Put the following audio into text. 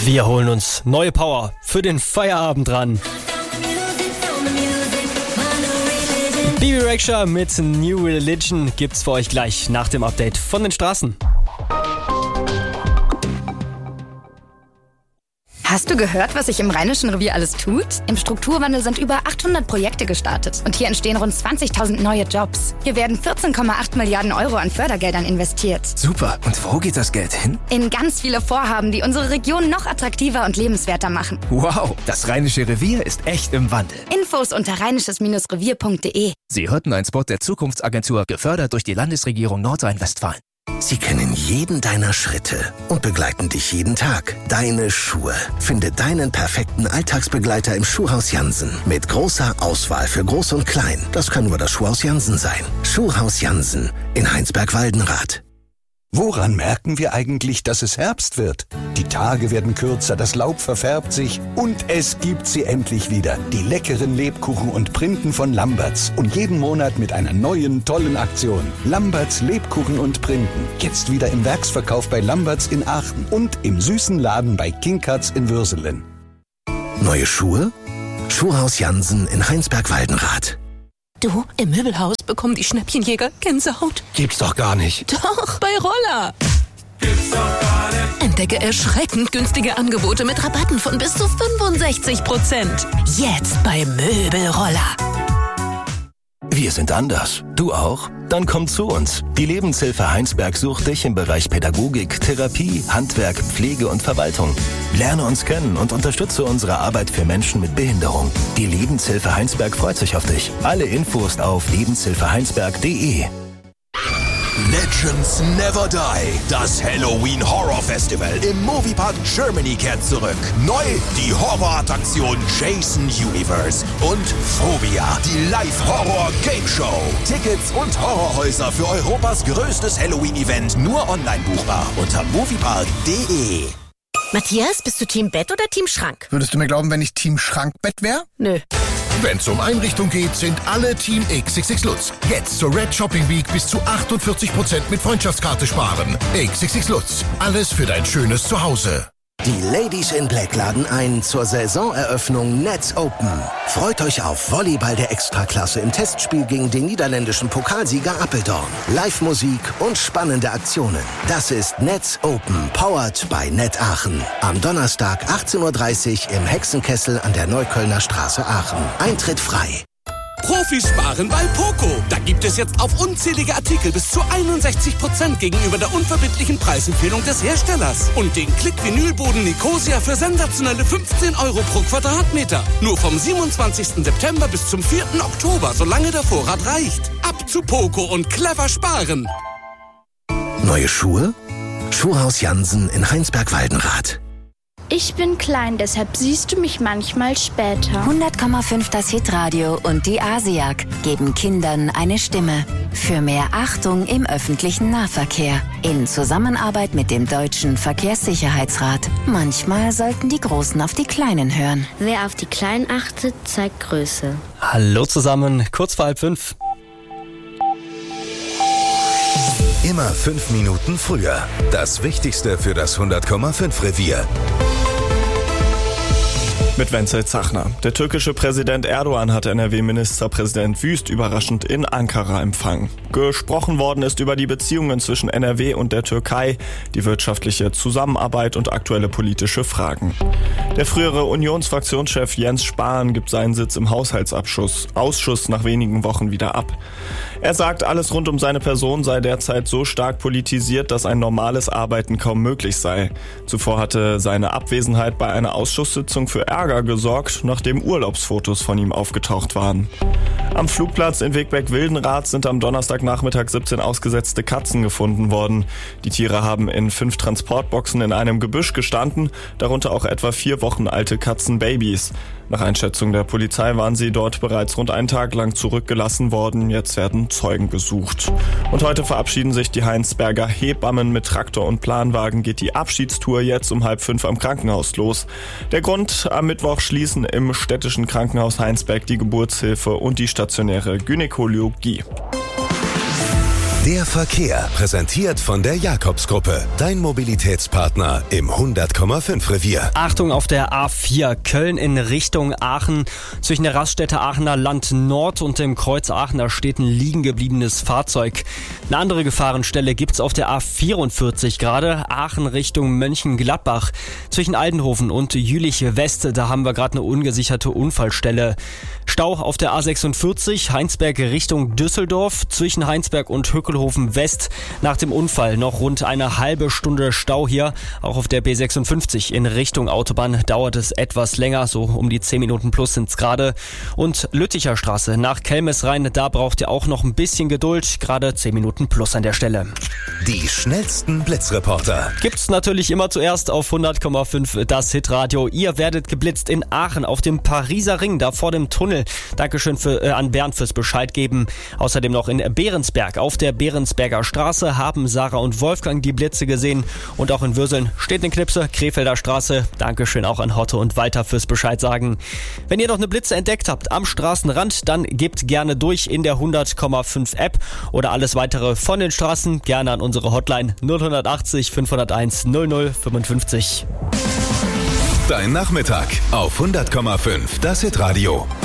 Wir holen uns neue Power für den Feierabend ran. Bibi Rexha mit New Religion gibt's für euch gleich nach dem Update von den Straßen. Hast du gehört, was sich im Rheinischen Revier alles tut? Im Strukturwandel sind über 800 Projekte gestartet und hier entstehen rund 20.000 neue Jobs. Hier werden 14,8 Milliarden Euro an Fördergeldern investiert. Super. Und wo geht das Geld hin? In ganz viele Vorhaben, die unsere Region noch attraktiver und lebenswerter machen. Wow, das Rheinische Revier ist echt im Wandel. Infos unter rheinisches-revier.de. Sie hörten einen Spot der Zukunftsagentur, gefördert durch die Landesregierung Nordrhein-Westfalen. Sie kennen jeden deiner Schritte und begleiten dich jeden Tag. Deine Schuhe. Finde deinen perfekten Alltagsbegleiter im Schuhhaus Jansen. Mit großer Auswahl für Groß und Klein. Das kann nur das Schuhhaus Jansen sein. Schuhhaus Jansen in Heinsberg-Waldenrath. Woran merken wir eigentlich, dass es Herbst wird? Die Tage werden kürzer, das Laub verfärbt sich und es gibt sie endlich wieder. Die leckeren Lebkuchen und Printen von Lamberts. Und jeden Monat mit einer neuen, tollen Aktion. Lamberts Lebkuchen und Printen. Jetzt wieder im Werksverkauf bei Lamberts in Aachen und im süßen Laden bei King Cuts in Würselen. Neue Schuhe? Schuhhaus Jansen in Heinsberg-Waldenrath. Du, im Möbelhaus bekommen die Schnäppchenjäger Gänsehaut. Gibt's doch gar nicht. Doch, bei Roller. Gibt's doch gar nicht. Entdecke erschreckend günstige Angebote mit Rabatten von bis zu 65%. Jetzt bei Möbelroller. Wir sind anders. Du auch? Dann komm zu uns. Die Lebenshilfe Heinsberg sucht dich im Bereich Pädagogik, Therapie, Handwerk, Pflege und Verwaltung. Lerne uns kennen und unterstütze unsere Arbeit für Menschen mit Behinderung. Die Lebenshilfe Heinsberg freut sich auf dich. Alle Infos auf lebenshilfeheinsberg.de. Legends Never Die. Das Halloween Horror Festival im Moviepark Germany kehrt zurück. Neu die Horrorattraktion Jason Universe und Phobia, die Live-Horror-Game-Show. Tickets und Horrorhäuser für Europas größtes Halloween-Event nur online buchbar unter moviepark.de. Matthias, bist du Team Bett oder Team Schrank? Würdest du mir glauben, wenn ich Team Schrankbett wäre? Nö. Wenn es um Einrichtung geht, sind alle Team XXX Lutz. Jetzt zur Red Shopping Week bis zu 48% mit Freundschaftskarte sparen. XXX Lutz. Alles für dein schönes Zuhause. Die Ladies in Black laden ein zur Saisoneröffnung Nets Open. Freut euch auf Volleyball der Extraklasse im Testspiel gegen den niederländischen Pokalsieger Apeldoorn. Live-Musik und spannende Aktionen. Das ist Nets Open, powered by Net Aachen. Am Donnerstag 18:30 Uhr im Hexenkessel an der Neuköllner Straße Aachen. Eintritt frei. Profisparen bei Poco. Da gibt es jetzt auf unzählige Artikel bis zu 61% gegenüber der unverbindlichen Preisempfehlung des Herstellers. Und den Klick-Vinylboden Nicosia für sensationelle 15 € pro Quadratmeter. Nur vom 27. September bis zum 4. Oktober, solange der Vorrat reicht. Ab zu Poco und clever sparen. Neue Schuhe? Schuhhaus Jansen in Heinsberg-Waldenrath. Ich bin klein, deshalb siehst du mich manchmal später. 100,5 das Hitradio und die ASIAG geben Kindern eine Stimme. Für mehr Achtung im öffentlichen Nahverkehr. In Zusammenarbeit mit dem Deutschen Verkehrssicherheitsrat. Manchmal sollten die Großen auf die Kleinen hören. Wer auf die Kleinen achtet, zeigt Größe. Hallo zusammen, kurz vor 4:30. Immer 5 Minuten früher. Das Wichtigste für das 100,5 Revier. Mit Wenzel Zachner. Der türkische Präsident Erdogan hat NRW-Ministerpräsident Wüst überraschend in Ankara empfangen. Gesprochen worden ist über die Beziehungen zwischen NRW und der Türkei, die wirtschaftliche Zusammenarbeit und aktuelle politische Fragen. Der frühere Unionsfraktionschef Jens Spahn gibt seinen Sitz im Haushaltsausschuss nach wenigen Wochen wieder ab. Er sagt, alles rund um seine Person sei derzeit so stark politisiert, dass ein normales Arbeiten kaum möglich sei. Zuvor hatte seine Abwesenheit bei einer Ausschusssitzung für Ärger gesorgt, nachdem Urlaubsfotos von ihm aufgetaucht waren. Am Flugplatz in Wegberg-Wildenrath sind am Donnerstagnachmittag 17 ausgesetzte Katzen gefunden worden. Die Tiere haben in 5 Transportboxen in einem Gebüsch gestanden, darunter auch etwa 4 Wochen alte Katzenbabys. Nach Einschätzung der Polizei waren sie dort bereits rund einen Tag lang zurückgelassen worden. Jetzt werden Zeugen gesucht. Und heute verabschieden sich die Heinsberger Hebammen. Mit Traktor und Planwagen geht die Abschiedstour jetzt um 4:30 am Krankenhaus los. Der Grund: am Mittwoch schließen im städtischen Krankenhaus Heinsberg die Geburtshilfe und die stationäre Gynäkologie. Der Verkehr, präsentiert von der Jakobsgruppe. Dein Mobilitätspartner im 100,5 Revier. Achtung auf der A4 Köln in Richtung Aachen. Zwischen der Raststätte Aachener Land Nord und dem Kreuz Aachener steht ein liegen gebliebenes Fahrzeug. Eine andere Gefahrenstelle gibt's auf der A44 gerade. Aachen Richtung Mönchengladbach. Zwischen Aldenhofen und Jülich West, da haben wir gerade eine ungesicherte Unfallstelle. Stau auf der A46 Heinsberg Richtung Düsseldorf. Zwischen Heinsberg und Hückelhofen West nach dem Unfall noch rund eine halbe Stunde Stau hier. Auch auf der B56 in Richtung Autobahn dauert es etwas länger, so um die 10 Minuten plus sind's gerade. Und Lütticher Straße nach Kelmes rein, da braucht ihr auch noch ein bisschen Geduld, gerade 10 Minuten plus an der Stelle. Die schnellsten Blitzreporter Gibt's natürlich immer zuerst auf 100,5 das Hitradio. Ihr werdet geblitzt in Aachen auf dem Pariser Ring, da vor dem Tunnel. Dankeschön an Bernd fürs Bescheid geben. Außerdem noch in Behrensberg auf der Behrensberger Straße haben Sarah und Wolfgang die Blitze gesehen. Und auch in Würseln steht eine Knipse, Krefelder Straße. Dankeschön auch an Hotte und Walter fürs Bescheid sagen. Wenn ihr noch eine Blitze entdeckt habt am Straßenrand, dann gebt gerne durch in der 100,5 App oder alles weitere von den Straßen gerne an unsere Hotline 0180 501 0055. Dein Nachmittag auf 100,5 das Hitradio.